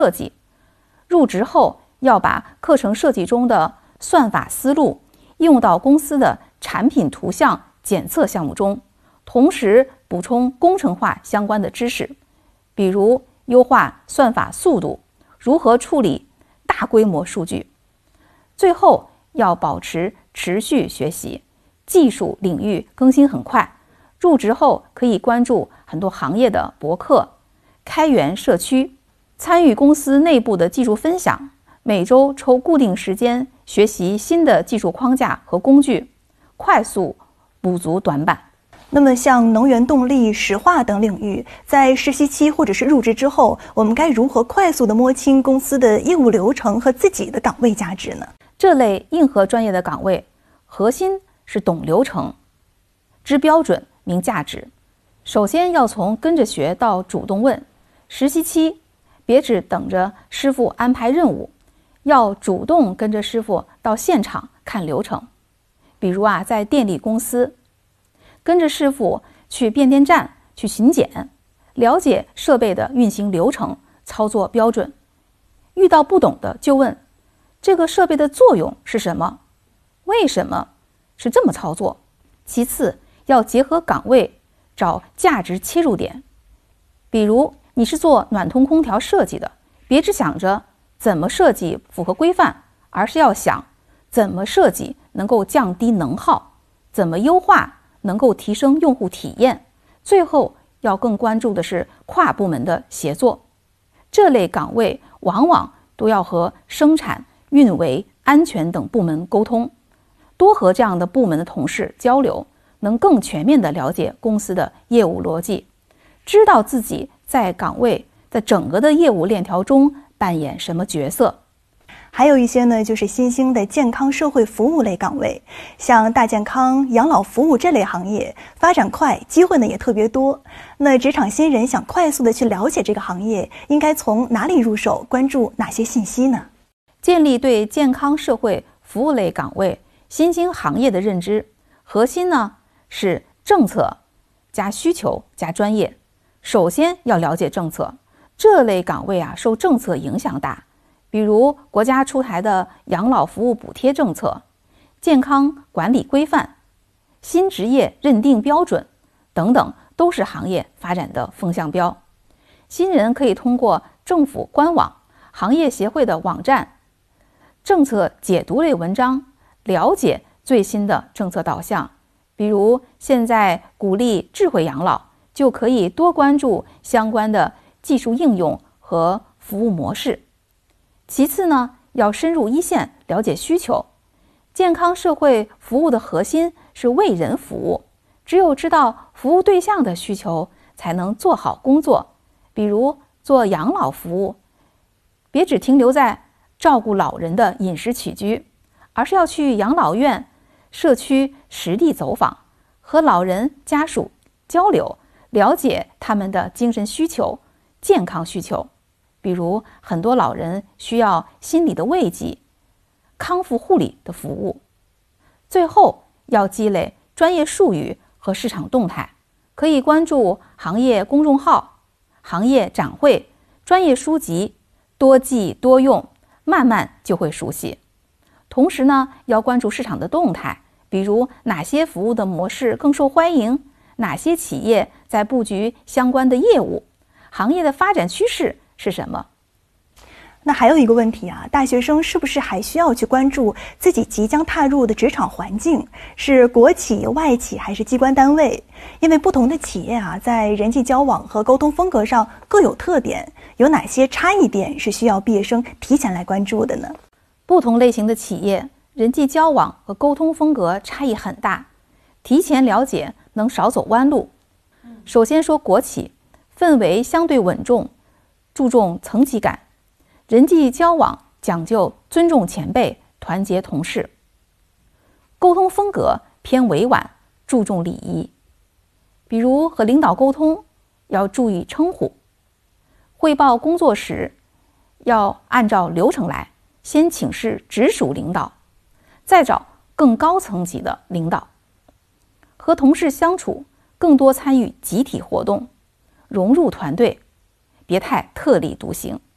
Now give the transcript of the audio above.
设计。入职后要把课程设计中的算法思路应用到公司的产品图像检测项目中，同时补充工程化相关的知识，比如优化算法速度，如何处理大规模数据。最后要保持持续学习，技术领域更新很快，入职后可以关注很多行业的博客，开源社区，参与公司内部的技术分享，每周抽固定时间学习新的技术框架和工具，快速补足短板。 那么像能源动力、石化等领域，在实习期或者是入职之后，我们该如何快速地摸清公司的业务流程和自己的岗位价值呢？ 这类硬核专业的岗位，核心是懂流程、知标准、明价值。首先要从跟着学到主动问。实习期别只等着师傅安排任务，要主动跟着师傅到现场看流程。比如在电力公司，跟着师傅去变电站去巡检，了解设备的运行流程、操作标准。遇到不懂的就问，这个设备的作用是什么？为什么是这么操作？其次，要结合岗位找价值切入点。比如你是做暖通空调设计的，别只想着怎么设计符合规范，而是要想怎么设计能够降低能耗，怎么优化能够提升用户体验。最后要更关注的是跨部门的协作。这类岗位往往都要和生产、运维、安全等部门沟通，多和这样的部门的同事交流，能更全面地了解公司的业务逻辑，知道自己在岗位在整个的业务链条中扮演什么角色。 还有一些呢，就是新兴的健康社会服务类岗位，像大健康、养老服务这类行业，发展快，机会呢也特别多。那职场新人想快速的去了解这个行业，应该从哪里入手？关注哪些信息呢？ 建立对健康社会服务类岗位、新兴行业的认知，核心呢是政策加需求加专业。首先要了解政策，这类岗位受政策影响大。比如国家出台的养老服务补贴政策、健康管理规范、新职业认定标准等等，都是行业发展的风向标。新人可以通过政府官网、行业协会的网站、政策解读类文章了解最新的政策导向。比如现在鼓励智慧养老，就可以多关注相关的技术应用和服务模式。其次呢，要深入一线了解需求。健康社会服务的核心是为人服务，只有知道服务对象的需求，才能做好工作。比如做养老服务，别只停留在照顾老人的饮食起居，而是要去养老院、社区实地走访，和老人家属交流，了解他们的精神需求、健康需求。比如很多老人需要心理的慰藉、康复护理的服务。最后要积累专业术语和市场动态，可以关注行业公众号、行业展会、专业书籍，多记多用，慢慢就会熟悉。同时呢，要关注市场的动态，比如哪些服务的模式更受欢迎，哪些企业在布局相关的业务，行业的发展趋势是什么？ 那还有一个问题大学生是不是还需要去关注自己即将踏入的职场环境，是国企、外企还是机关单位？因为不同的企业在人际交往和沟通风格上各有特点，有哪些差异点是需要毕业生提前来关注的呢？ 不同类型的企业人际交往和沟通风格差异很大，提前了解能少走弯路。首先说国企，氛围相对稳重，注重层级感，人际交往讲究尊重前辈、团结同事，沟通风格偏委婉，注重礼仪。比如和领导沟通要注意称呼，汇报工作时要按照流程来，先请示直属领导，再找更高层级的领导。和同事相处更多参与集体活动，融入团队，别太特立独行。